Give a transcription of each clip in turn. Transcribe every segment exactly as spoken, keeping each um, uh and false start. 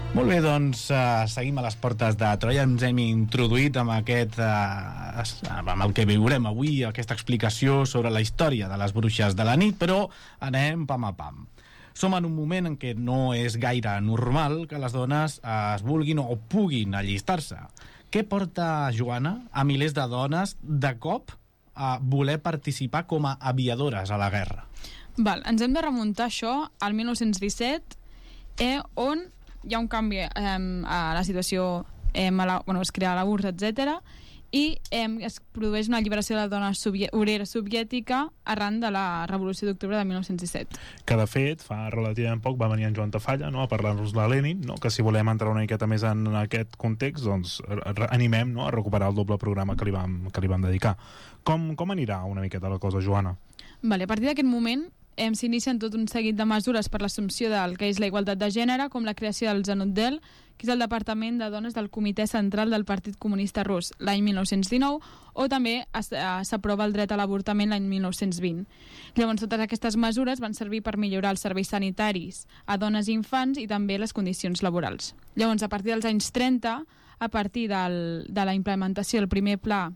Molt bé, doncs uh, seguim a les portes de Troia. Ens hem introduït amb aquest uh, amb el que veurem avui, aquesta explicació sobre la història de les bruixes de la nit, però anem pam a pam. Som en un moment en què no és gaire normal que les dones uh, es vulguin o puguin allistar-se. Què porta, Joana, a milers de dones de cop a voler participar com a aviadores a la guerra? Val, ens hem de remuntar això al mil nou-cents disset, eh, on hi ha un canvi eh, a la situació, eh, a la, bueno, es crea la U R S S, etcètera, i eh, es produeix una alliberació de la dona soviè obrera soviètica arran de la Revolució d'Octubre de mil nou-cents disset. Que, de fet, fa relativament poc va venir en Joan Tafalla, no?, a parlar-nos de Lenin, no?, que si volem entrar una miqueta més en aquest context, doncs animem, no?, a recuperar el doble programa que li vam, que li vam dedicar. Com, com anirà una miqueta la cosa, Joana? Vale, a partir d'aquest moment eh, s'inicien tot un seguit de mesures per l'assumpció del que és la igualtat de gènere, com la creació del Zanutdel, que és el Departament de Dones del Comitè Central del Partit Comunista Rus, l'any mil nou-cents dinou, o també s'aprova el dret a l'avortament l'any mil nou-cents vint. Llavors, totes aquestes mesures van servir per millorar els serveis sanitaris a dones i infants i també les condicions laborals. Llavors, a partir dels anys trenta, a partir del, de la implementació del primer pla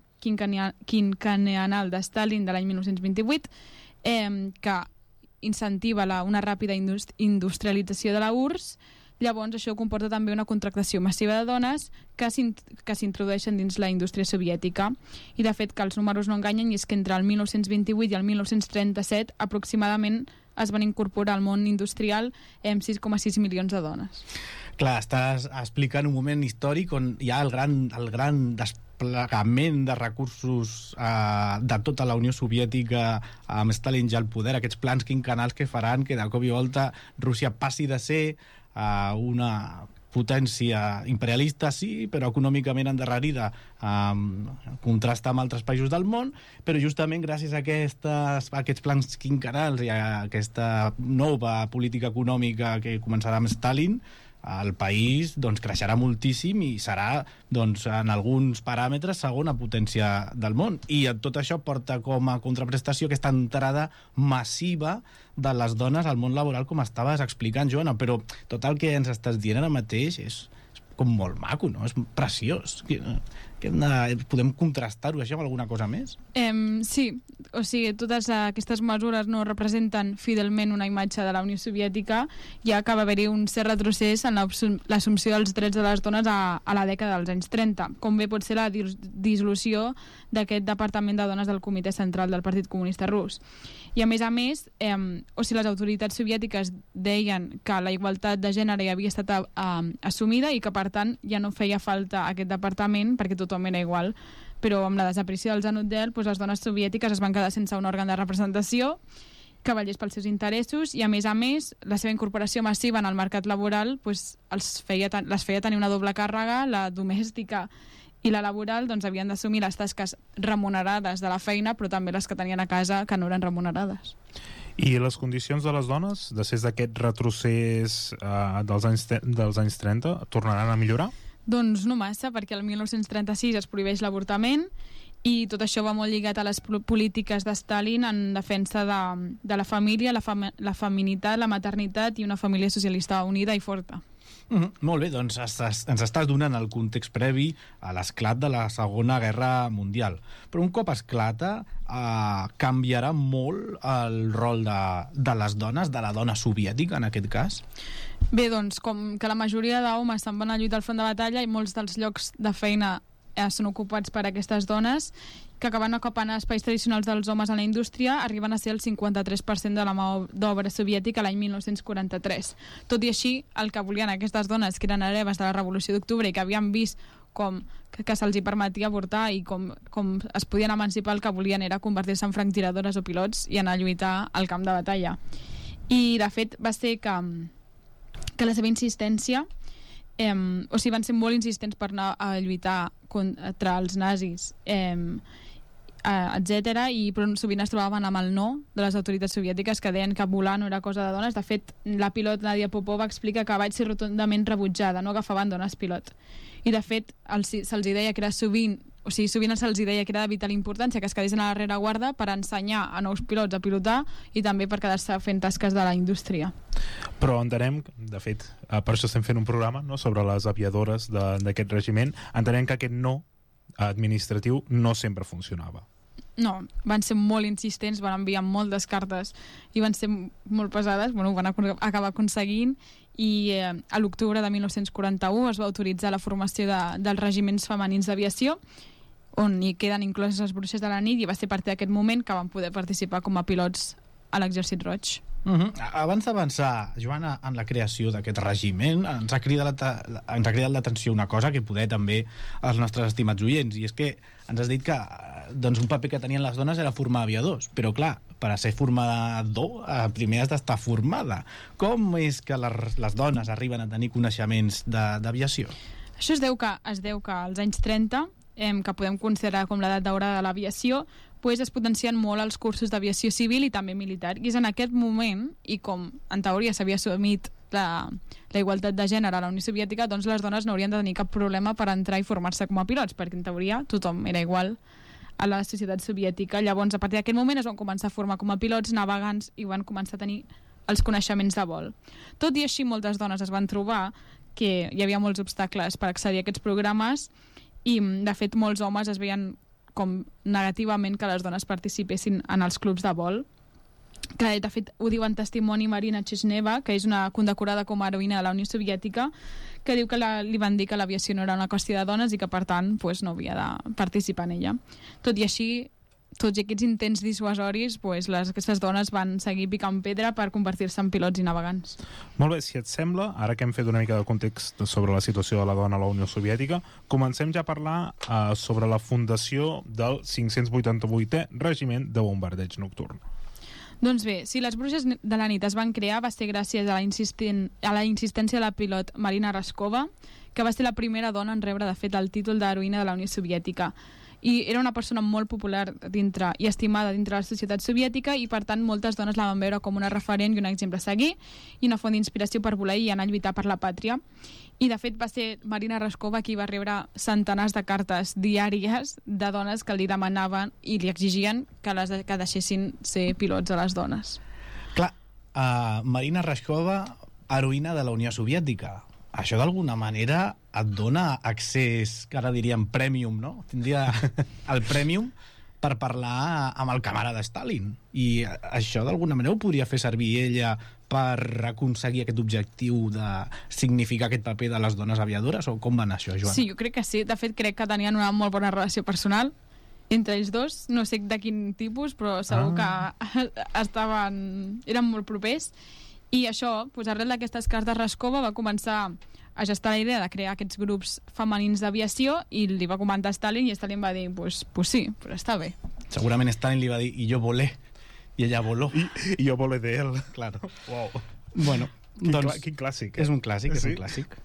quinquennial de Stalin de l'any mil nou-cents vint-i-vuit, eh, que incentiva la, una ràpida indust industrialització de la U R S S, llavors això comporta també una contractació massiva de dones que s'introdueixen dins la indústria soviètica. I de fet que els números no enganyen, i és que entre el mil nou-cents vint-i-vuit i el mil nou-cents trenta-set aproximadament es van incorporar al món industrial amb sis coma sis milions de dones. Clar, estàs explicant un moment històric on hi ha el gran, el gran desplegament de recursos eh, de tota la Unió Soviètica amb Stalin ja al poder, aquests plans quinquennals que faran que de cop i volta Rússia passi de ser eh, una potència imperialista, sí, però econòmicament endarrerida, eh, contrasta amb altres països del món, però justament gràcies a, aquestes, a aquests plans quinquennals i a aquesta nova política econòmica que començarà amb Stalin, el país doncs, creixerà moltíssim i serà doncs, en alguns paràmetres segona potència del món, i tot això porta com a contraprestació aquesta entrada massiva de les dones al món laboral, com estaves explicant, Joana. Però tot el que ens estàs dient ara mateix és, és com molt maco, no? És preciós. Que, que hem de, podem contrastar-ho això amb alguna cosa més? Um, sí, o sigui, totes aquestes mesures no representen fidelment una imatge de la Unió Soviètica, ja que va haver-hi un cert retrocés en l'assumpció dels drets de les dones a, a la dècada dels anys trenta, com bé pot ser la dissolució d'aquest Departament de Dones del Comitè Central del Partit Comunista Rus. I a més a més, eh, o sigui, les autoritats soviètiques deien que la igualtat de gènere ja havia estat eh, assumida i que per tant ja no feia falta aquest departament perquè tothom era igual, però amb la desaparició del Zanutdel, doncs les dones soviètiques es van quedar sense un òrgan de representació que vetllés pels seus interessos, i a més a més la seva incorporació massiva en el mercat laboral doncs, els feia, les feia tenir una doble càrrega, la domèstica i la laboral, doncs havien d'assumir les tasques remunerades de la feina, però també les que tenien a casa que no eren remunerades. I les condicions de les dones, després d'aquest retrocés eh, dels, anys, dels anys trenta, tornaran a millorar? Doncs no massa, perquè el mil nou-cents trenta-sis es prohibeix l'avortament i tot això va molt lligat a les polítiques de Stalin en defensa de, de la família, la, fam la feminitat, la maternitat i una família socialista unida i forta. Mm -hmm. Molt bé, doncs estàs, ens estàs donant el context previ a l'esclat de la Segona Guerra Mundial. Però un cop esclata, eh, canviarà molt el rol de, de les dones, de la dona soviètica en aquest cas? Bé, doncs, com que la majoria d'homes se'n van a lluitar al front de batalla i molts dels llocs de feina eh, són ocupats per aquestes dones, que acaben ocupant espais tradicionals dels homes en la indústria, arriben a ser el cinquanta-tres per cent de la mà d'obra soviètica l'any mil nou-cents quaranta-tres. Tot i així, el que volien aquestes dones, que eren hereves de la Revolució d'Octubre i que havien vist com que, que se'ls hi permetia avortar i com, com es podien emancipar, el que volien era convertir-se en franctiradores o pilots i anar a lluitar al camp de batalla. I, de fet, va ser que, que la seva insistència Eh, o sigui, van ser molt insistents per anar a lluitar contra els nazis, eh, eh, etcètera, i però sovint es trobaven amb el no de les autoritats soviètiques, que deien que volar no era cosa de dones. De fet, la pilot Nadia Popova explica que vaig ser rotundament rebutjada, no agafaven dones pilot, i de fet se'ls deia que era sovint o sigui, sovint se'ls deia que era de vital importància que es quedessin a la rereguarda per ensenyar a nous pilots a pilotar i també per quedar-se fent tasques de la indústria. Però entenem, de fet, per això estem fent un programa, no?, sobre les aviadores d'aquest regiment, entenem que aquest no administratiu no sempre funcionava. No, van ser molt insistents, van enviar moltes cartes i van ser molt pesades, bueno, ho van acabar aconseguint i eh, a l'octubre de mil nou-cents quaranta-u es va autoritzar la formació de, dels regiments femenins d'aviació on hi queden incloses les bruixes de la nit i va ser a partir d'aquest moment que van poder participar com a pilots a l'Exèrcit Roig. Uh -huh. Abans d'avançar, Joana, en la creació d'aquest regiment, ens ha cridat ens ha cridat l'atenció una cosa que poder també als nostres estimats oients, i és que ens has dit que doncs, un paper que tenien les dones era formar aviadors, però clar, per a ser formador primer has d'estar formada. Com és que les, les dones arriben a tenir coneixements d'aviació? Això es deu que, es deu que als anys trenta, eh, que podem considerar com l'edat daurada de l'aviació, pues es potencien molt els cursos d'aviació civil i també militar. I és en aquest moment, i com en teoria s'havia assumit la, la igualtat de gènere a la Unió Soviètica, doncs les dones no haurien de tenir cap problema per entrar i formar-se com a pilots, perquè en teoria tothom era igual a la societat soviètica. Llavors, a partir d'aquest moment es van començar a formar com a pilots navegants i van començar a tenir els coneixements de vol. Tot i així, moltes dones es van trobar que hi havia molts obstacles per accedir a aquests programes i, de fet, molts homes es veien com negativament que les dones participessin en els clubs de vol. Que, de fet, ho diu en testimoni Marina Chesneva, que és una condecorada com a heroïna de la Unió Soviètica, que diu que la, li van dir que l'aviació no era una qüestió de dones i que, per tant, pues, no havia de participar en ella. Tot i així, tots aquests intents dissuasoris, pues, les, aquestes dones van seguir picant pedra per convertir-se en pilots i navegants. Molt bé, si et sembla, ara que hem fet una mica de context sobre la situació de la dona a la Unió Soviètica, comencem ja a parlar uh, sobre la fundació del cinc-cents vuitanta-vuitè Regiment de Bombardeig Nocturn. Doncs bé, si les bruixes de la nit es van crear va ser gràcies a la, insistent, a la insistència de la pilot Marina Raskova, que va ser la primera dona en rebre, de fet, el títol d'heroïna de la Unió Soviètica. I era una persona molt popular dintre i estimada dintre la societat soviètica i, per tant, moltes dones la van veure com una referent i un exemple a seguir i una font d'inspiració per voler i anar a lluitar per la pàtria. I, de fet, va ser Marina Raskova qui va rebre centenars de cartes diàries de dones que li demanaven i li exigien que, les, que deixessin ser pilots a les dones. Clar, uh, Marina Raskova, heroïna de la Unió Soviètica. Això d'alguna manera et dona accés, que ara diríem premium, no? Tindria el premium per parlar amb el camarada Stalin. I això d'alguna manera ho podria fer servir ella per aconseguir aquest objectiu de significar aquest paper de les dones aviadores, o com va anar això, Joana? Sí, jo crec que sí. De fet, crec que tenien una molt bona relació personal entre ells dos. No sé de quin tipus, però segur ah. que estaven, eren molt propers. I això, doncs, arrel d'aquestes cartes, Raskova va començar a gestar la idea de crear aquests grups femenins d'aviació i li va comentar a Stalin i Stalin va dir, pues, pues sí, però està bé. Segurament Stalin li va dir, i jo volé, i ella voló. I, i jo volé de él. Claro. Wow. Bueno, quin, doncs... clà, quin clàssic. Eh? És un clàssic, és sí. un clàssic.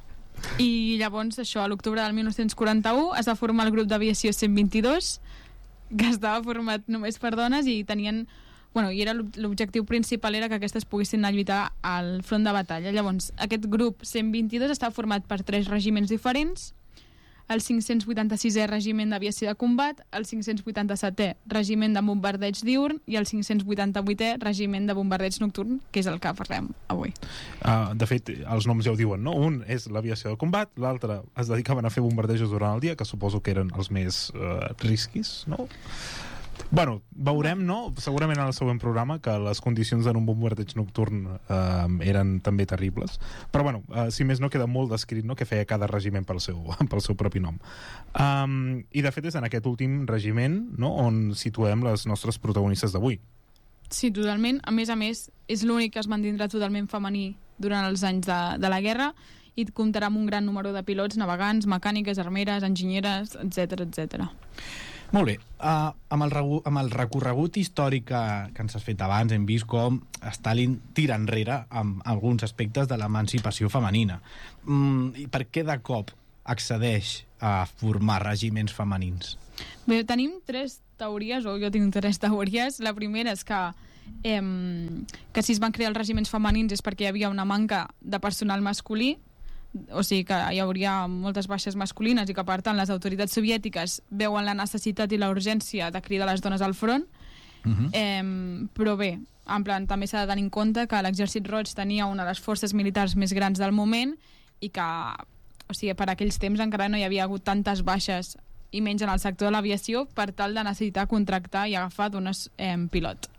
I llavors, això, a l'octubre del mil nou-cents quaranta-u es va formar el grup d'aviació cent vint-i-dos, que estava format només per dones i tenien... Bueno, i era l'objectiu principal era que aquestes poguessin anar a lluitar al front de batalla. Llavors, aquest grup cent vint-i-dos està format per tres regiments diferents: el cinc-cents vuitanta-sisè Regiment d'Aviació de Combat, el cinc-cents vuitanta-setè Regiment de Bombardeig Diürn i el cinc-cents vuitanta-vuitè Regiment de Bombardeig Nocturn, que és el que parlem avui. Uh, de fet, els noms ja ho diuen, no? Un és l'aviació de combat, l'altre es dedicaven a fer bombardejos durant el dia, que suposo que eren els més uh, risquis, no? Bueno, veurem, no? Segurament en el següent programa que les condicions en un bombardeig nocturn eh, eren també terribles. Però, bueno, eh, si més no, queda molt descrit, no?, que feia cada regiment pel seu, pel seu propi nom. Um, I, de fet, és en aquest últim regiment, no?, on situem les nostres protagonistes d'avui. Sí, totalment. A més a més, és l'únic que es mantindrà totalment femení durant els anys de, de la guerra i comptarà amb un gran número de pilots, navegants, mecàniques, armeres, enginyeres, etcètera, etcètera. Molt bé, uh, amb, el amb el recorregut històric que, que ens has fet abans hem vist com Stalin tira enrere amb alguns aspectes de l'emancipació femenina. Mm, I per què de cop accedeix a formar regiments femenins? Bé, tenim tres teories, o jo tinc tres teories. La primera és que, eh, que si es van crear els regiments femenins és perquè hi havia una manca de personal masculí. o sigui que hi hauria moltes baixes masculines i que per tant les autoritats soviètiques veuen la necessitat i la urgència de cridar les dones al front. Uh-huh. eh, però bé, en plan, també s'ha de tenir en compte que l'exèrcit roig tenia una de les forces militars més grans del moment i que, o sigui, per aquells temps encara no hi havia hagut tantes baixes i menys en el sector de l'aviació per tal de necessitar contractar i agafar dones eh, pilot.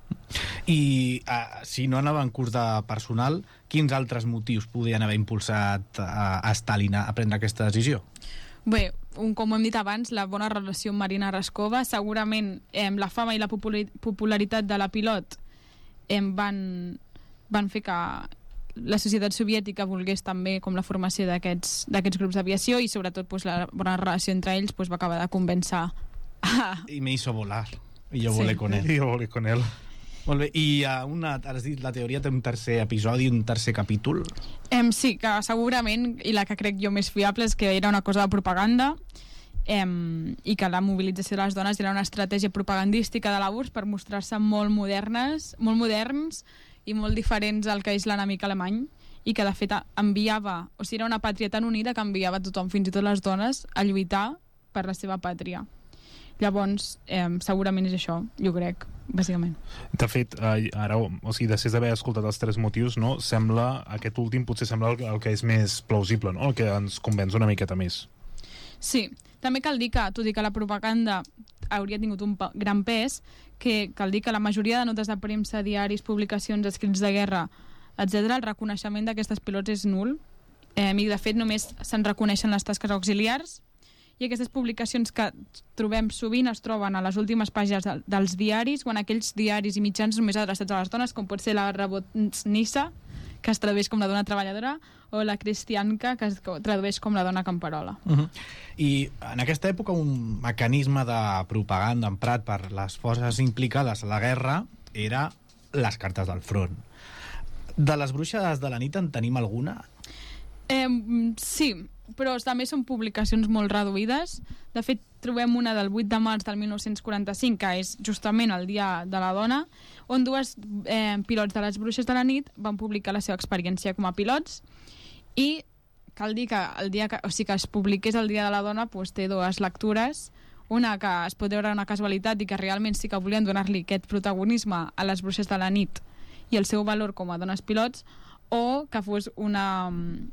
I uh, si no anava en curs de personal, quins altres motius podien haver impulsat uh, a Stalin a prendre aquesta decisió? Bé, un, com hem dit abans, la bona relació amb Marina Raskova, segurament eh, la fama i la popularitat de la pilot eh, van, van fer que la societat soviètica volgués també com la formació d'aquests d'aquests grups d'aviació i sobretot pues, la bona relació entre ells pues, va acabar de convèncer a... I me hizo volar. I jo Sí. volé con él. I jo volé con él. Molt bé, i uh, una, has dit, la teoria té un tercer episodi, un tercer capítol. Em, sí, que segurament, i la que crec jo més fiable, és que era una cosa de propaganda em, i que la mobilització de les dones era una estratègia propagandística de la U R S S per mostrar-se molt modernes, molt moderns i molt diferents al que és l'enemic alemany i que de fet enviava, o sigui, era una pàtria tan unida que enviava tothom, fins i tot les dones, a lluitar per la seva pàtria. Llavors, eh, segurament és això, jo crec, bàsicament. De fet, eh, ara, o sigui, després d'haver escoltat els tres motius, no, sembla, aquest últim potser sembla el, el que és més plausible, no? El que ens convenç una miqueta més. Sí, també cal dir que, tot i que la propaganda hauria tingut un gran pes, que cal dir que la majoria de notes de premsa, diaris, publicacions, escrits de guerra, etcètera, el reconeixement d'aquestes pilots és nul. Eh, I, de fet, només se'n reconeixen les tasques auxiliars i aquestes publicacions que trobem sovint es troben a les últimes pàgines de, dels diaris o en aquells diaris i mitjans només adreçats a les dones, com pot ser la Rabotnissa, que es tradueix com la dona treballadora, o la Cristianka, que es tradueix com la dona camperola. Uh-huh. I en aquesta època un mecanisme de propaganda emprat per les forces implicades a la guerra era les cartes del front. De les bruixes de la nit en tenim alguna? Eh, sí, però també són publicacions molt reduïdes. De fet, trobem una del vuit de març del mil nou-cents quaranta-cinc, que és justament el Dia de la Dona, on dues eh, pilots de les bruixes de la nit van publicar la seva experiència com a pilots i cal dir que el dia que, o sigui, que es publiqués el Dia de la Dona doncs, té dues lectures. Una que es pot veure una casualitat i que realment sí que volien donar-li aquest protagonisme a les bruixes de la nit i el seu valor com a dones pilots, o que fos una...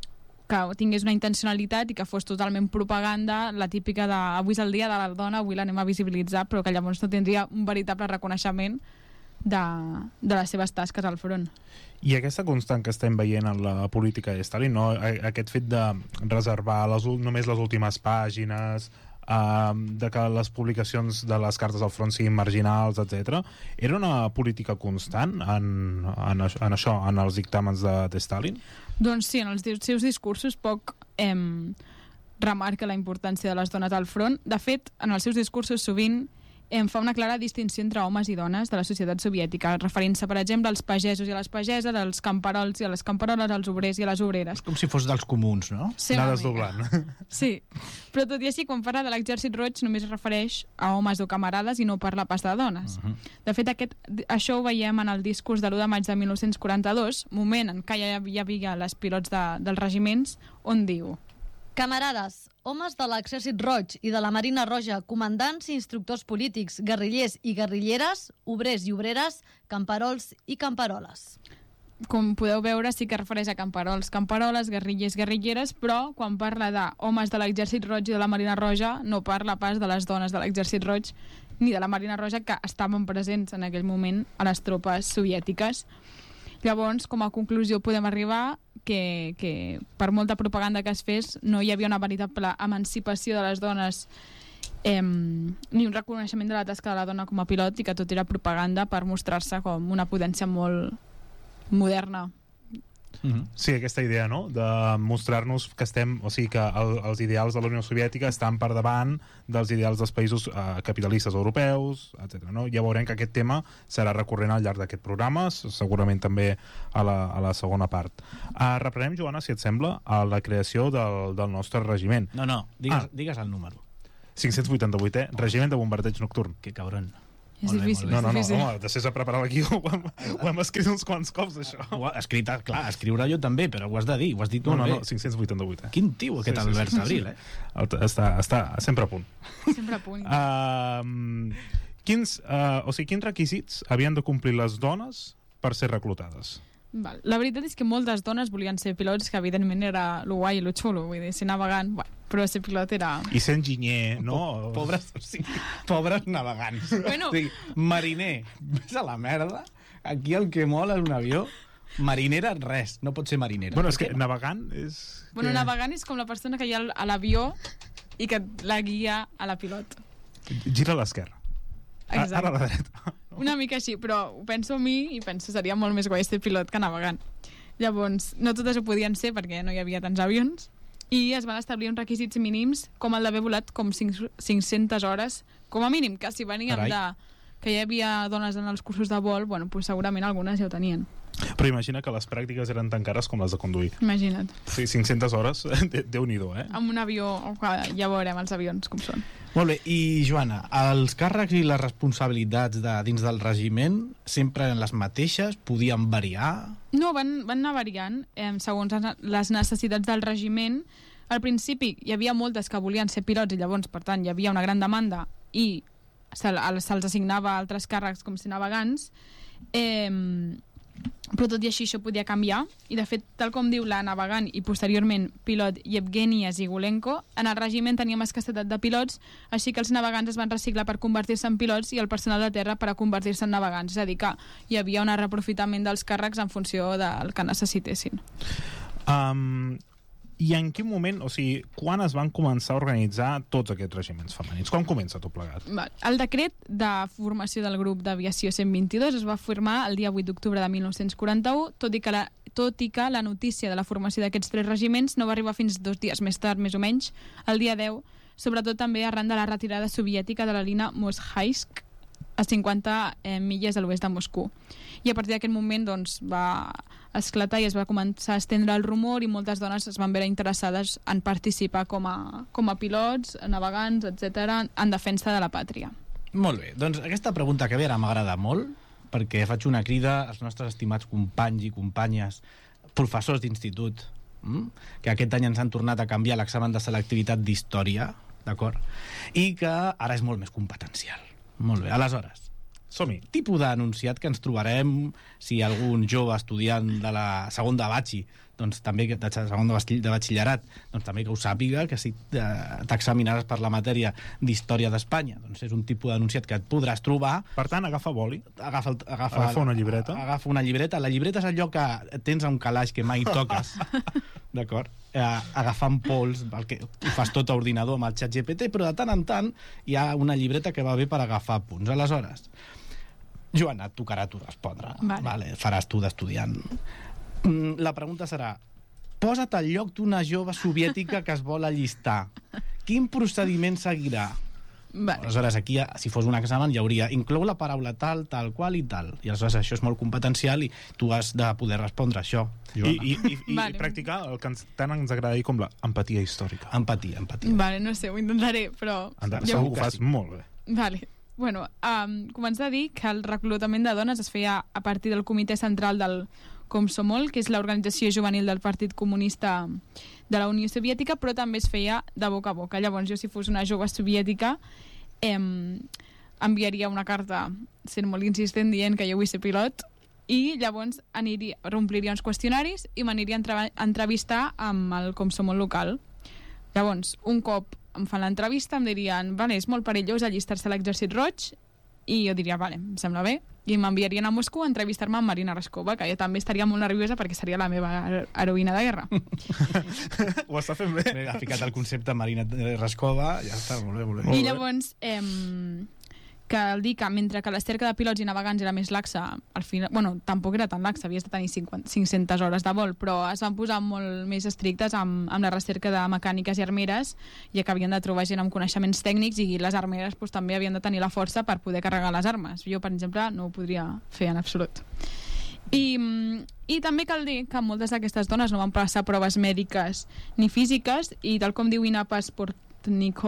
que tingués una intencionalitat i que fos totalment propaganda, la típica de avui és el dia de la dona, avui l'anem a visibilitzar, però que llavors no tindria un veritable reconeixement de, de les seves tasques al front. I aquesta constant que estem veient en la política de Stalin, no? Aquest fet de reservar les, només les últimes pàgines, Uh, de que les publicacions de les cartes al front siguin marginals, etcètera. Era una política constant en, en, en això, en els dictàmens de, de Stalin? Doncs sí, en els seus discursos poc eh, remarca la importància de les dones al front. De fet, en els seus discursos sovint eh, fa una clara distinció entre homes i dones de la societat soviètica, referint-se, per exemple, als pagesos i a les pageses, als camperols i a les camperoles, als obrers i a les obreres. És com si fos dels comuns, no? Sí, Anar una desdoblant. mica. Sí, però tot i així, quan parla de l'exèrcit roig, només es refereix a homes o camarades i no parla pas de dones. Uh -huh. De fet, aquest, això ho veiem en el discurs de l'u de maig de mil nou-cents quaranta-dos, moment en què ja hi havia les pilots de, dels regiments, on diu: Camarades, homes de l'Exèrcit Roig i de la Marina Roja, comandants i instructors polítics, guerrillers i guerrilleres, obrers i obreres, camperols i camperoles. Com podeu veure, sí que es refereix a camperols, camperoles, guerrillers, guerrilleres, però quan parla d'homes de l'Exèrcit Roig i de la Marina Roja, no parla pas de les dones de l'Exèrcit Roig ni de la Marina Roja, que estaven presents en aquell moment a les tropes soviètiques. Llavors, com a conclusió, podem arribar que, que per molta propaganda que es fes, no hi havia una veritable emancipació de les dones eh, ni un reconeixement de la tasca de la dona com a pilot, i que tot era propaganda per mostrar-se com una potència molt moderna. Mm-hmm. Sí, aquesta idea, no?, de mostrar-nos que estem, o sigui, que el, els ideals de la Unió Soviètica estan per davant dels ideals dels països eh, capitalistes europeus, etcètera. No? Ja veurem que aquest tema serà recurrent al llarg d'aquest programa, segurament també a la, a la segona part. Uh, reprenem, Joana, si et sembla, a la creació del, del nostre regiment. No, no, digues, ah. digues el número. cinc-cents vuitanta-vuit, eh? Regiment de bombardeig nocturn. Que cabron. És Molt bé, difícil, molt No, no, no, és difícil. home, després de preparar el guió ho hem, ho hem escrit uns quants cops, això. Ho ha escrit, clar, escriure jo també, però ho has de dir, ho has dit No, molt no, bé. no, cinc-cents vuitanta-vuit, eh? Quin tio, aquest Sí, sí, Albert sí, sí, Abril, sí. eh? El, està, està sempre a punt. Sempre a punt. Uh, quins, uh, o sigui, quins requisits havien de complir les dones per ser reclutades? Val. La veritat és que moltes dones volien ser pilots, que evidentment era lo guai i lo xulo, vull dir, ser navegant, bueno, però ser pilot era... I ser enginyer, no? Pobres, o sigui, pobres navegants. Bueno. O sigui, mariner, vés a la merda. Aquí el que mola és un avió. Marinera, res, no pot ser marinera. Bueno, és que navegant és... Bueno, que... navegant és com la persona que hi ha a l'avió i que la guia a la pilot. Gira a l'esquerra. A- Exacte. Ara a la dreta. Una mica així, però ho penso a mi i penso seria molt més guai ser pilot que navegant. Llavors, no totes ho podien ser perquè no hi havia tants avions i es van establir uns requisits mínims com el d'haver volat com cinc-centes hores com a mínim, que si veníem Carai. de que hi havia dones en els cursos de vol, bueno, pues segurament algunes ja ho tenien. Però imagina que les pràctiques eren tan cares com les de conduir. Imagina't. Sí, cinc-centes hores, de- Déu-n'hi-do, eh? Amb un avió, ja veurem els avions com són. Molt bé, i Joana, els càrrecs i les responsabilitats de, dins del regiment sempre eren les mateixes? Podien variar? No, van, van anar variant eh, segons les necessitats del regiment. Al principi hi havia moltes que volien ser pilots i llavors, per tant, hi havia una gran demanda i se'ls se assignava altres càrrecs com ser navegants. Eh, però tot i així això podia canviar i de fet, tal com diu la navegant i posteriorment pilot Yevgenia Zigulenko, en el regiment teníem escassetat de pilots, així que els navegants es van reciclar per convertir-se en pilots i el personal de terra per a convertir-se en navegants, és a dir que hi havia un reaprofitament dels càrrecs en funció del que necessitessin. Um, I en quin moment, o sigui, quan es van començar a organitzar tots aquests regiments femenins? Com comença tot plegat? Val. El decret de formació del grup d'aviació cent vint-i-dos es va firmar el dia vuit d'octubre de mil nou-cents quaranta-u, tot i que la, tot i que la notícia de la formació d'aquests tres regiments no va arribar fins dos dies més tard, més o menys, el dia deu, sobretot també arran de la retirada soviètica de la línia Moshaivsk a cinquanta eh, milles a l'oest de Moscou. I a partir d'aquest moment doncs, va esclatar i es va començar a estendre el rumor i moltes dones es van veure interessades en participar com a, com a pilots, navegants, etcètera, en defensa de la pàtria. Molt bé, doncs aquesta pregunta que ve ara m'agrada molt, perquè faig una crida als nostres estimats companys i companyes, professors d'institut, mm? que aquest any ens han tornat a canviar l'examen de selectivitat d'història, d'acord? I que ara és molt més competencial. Molt bé, aleshores, Som-hi. tipus d'enunciat que ens trobarem si algun jove estudiant de la segon de batxi, doncs també que- de segon de batxi- de batxillerat, doncs també que ho sàpiga, que si eh, t'examinaràs per la matèria d'història d'Espanya, doncs és un tipus d'enunciat que et podràs trobar. Per tant, agafa boli. Agafa, el- agafa, Agafa una llibreta. Agafa una llibreta. La llibreta és allò que tens a un calaix que mai toques, d'acord? Eh, agafant pols, el que ho fas tot a ordinador amb el xat G P T, però de tant en tant hi ha una llibreta que va bé per agafar punts. Aleshores, Joana, et tocarà a tu respondre. Vale. Vale, faràs tu d'estudiant. Mm, La pregunta serà: posa't al lloc d'una jove soviètica que es vol allistar. Quin procediment seguirà? Vale. Aleshores, aquí, si fos un examen, hi hauria inclou la paraula tal, tal qual i tal. I aleshores això és molt competencial i tu has de poder respondre això, I, Joana. i, i, i Vale. practicar el que ens, tant ens agrada dir com l'empatia històrica. Empatia, empatia. Vale, no sé, ho intentaré, però... Endavant, Ja segur ho- que ho fas molt bé. Vale. Bueno, um, començar a dir que el reclutament de dones es feia a partir del comitè central del Komsomol, que és l'organització juvenil del Partit Comunista de la Unió Soviètica, però també es feia de boca a boca. Llavors, jo, si fos una jove soviètica, em, enviaria una carta sent molt insistent dient que jo vull ser pilot i llavors aniria, ompliria uns qüestionaris i m'aniria a entrev- a entrevistar amb el Komsomol local. Llavors, un cop em fan l'entrevista, em dirien, vale, és molt perillós allistar-se a l'exèrcit roig, i jo diria, vale, em sembla bé, i m'enviarien a Moscou a entrevistar-me amb Marina Raskova, que jo també estaria molt nerviosa perquè seria la meva her- heroïna de guerra. Ho està fent bé. Bé, ha ficat el concepte Marina Raskova, ja està, molt bé, molt bé. I llavors, eh, cal dir que mentre que la cerca de pilots i navegants era més laxa, al final, bueno, tampoc era tan laxa, havies de tenir cinquanta, cinc-centes hores de vol, però es van posar molt més estrictes amb, amb la recerca de mecàniques i armeres, ja que havien de trobar gent amb coneixements tècnics i les armeres pues, també havien de tenir la força per poder carregar les armes. Jo, per exemple, no ho podria fer en absolut. I, I també cal dir que moltes d'aquestes dones no van passar proves mèdiques ni físiques i tal com diu Ina Pasportnikova,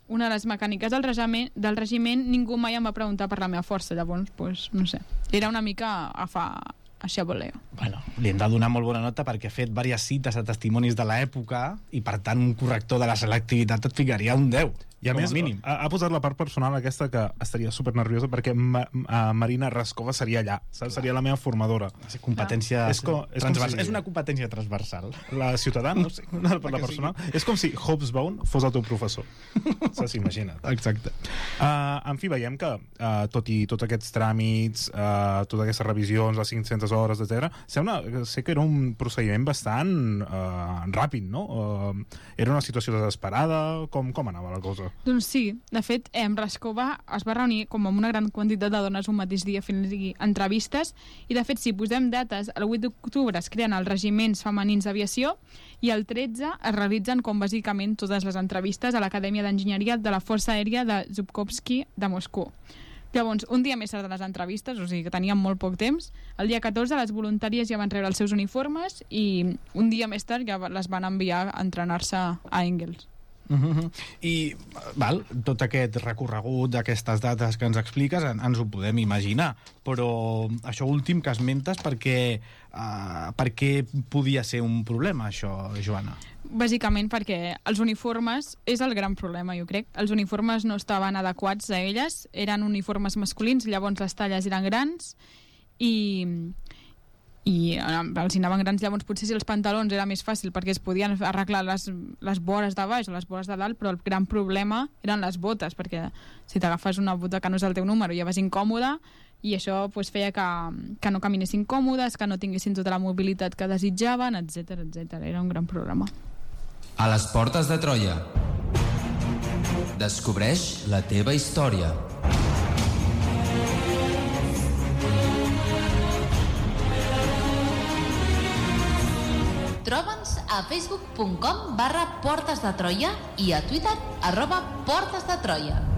una de les mecàniques del regiment, del regiment, ningú mai em va preguntar per la meva força, llavors, pues, no sé. Era una mica a fa així a voleo. Bueno, li hem de donar molt bona nota perquè ha fet diverses cites a testimonis de l'època i, per tant, un corrector de la selectivitat et ficaria un deu. I a més, mínim. Ha, ha posat la part personal aquesta que estaria super nerviosa perquè ma, a Marina Raskova seria allà, saps? Seria la meva formadora. És competència és, com, és, com si, és una competència transversal. La ciutadana, no sé, la, la personal. Sí. És com si Hobsbawm fos el teu professor. Saps? Imagina't. Exacte. Uh, en fi, veiem que uh, tot i tots aquests tràmits, uh, totes aquestes revisions, les cinc-centes hores, etcètera, sembla, sé que era un procediment bastant uh, ràpid, no? Uh, era una situació desesperada? Com, com anava la cosa? Doncs sí, de fet, eh, Raskova es va reunir com amb una gran quantitat de dones un mateix dia fent entrevistes i, de fet, si posem dates, el vuit d'octubre es creen els regiments femenins d'aviació i el tretze es realitzen com bàsicament totes les entrevistes a l'Acadèmia d'Enginyeria de la Força Aèria de Zhukovsky de Moscou. Llavors, un dia més tard de les entrevistes, o sigui que teníem molt poc temps, el dia catorze les voluntàries ja van rebre els seus uniformes i un dia més tard ja les van enviar a entrenar-se a Engels. Uh-huh. I val, tot aquest recorregut d'aquestes dates que ens expliques en, ens ho podem imaginar, però això últim que esmentes perquè, uh, per què podia ser un problema això, Joana? Bàsicament perquè els uniformes és el gran problema, jo crec. Els uniformes no estaven adequats a elles, eren uniformes masculins, llavors les talles eren grans i... i els anaven grans, llavors potser si els pantalons era més fàcil perquè es podien arreglar les, les vores de baix o les vores de dalt, però el gran problema eren les botes, perquè si t'agafes una bota que no és el teu número ja vas incòmode i això pues, feia que, que no caminessin còmodes, que no tinguessin tota la mobilitat que desitjaven, etcètera etcètera. Era un gran problema. A les portes de Troia. Descobreix la teva història. Troba'ns a facebook punt com barra Portes de Troia i a Twitter arroba Portes de Troia.